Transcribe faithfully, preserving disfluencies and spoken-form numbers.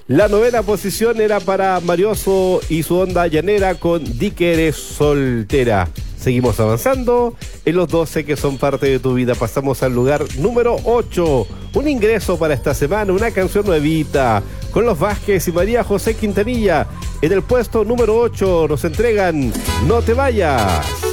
La novena posición era para Marioso y su onda llanera con Di que eres soltera. Seguimos avanzando en los doce que son parte de tu vida. Pasamos al lugar número ocho. Un ingreso para esta semana, una canción nuevita. Con los Vázquez y María José Quintanilla. En el puesto número ocho nos entregan No te vayas.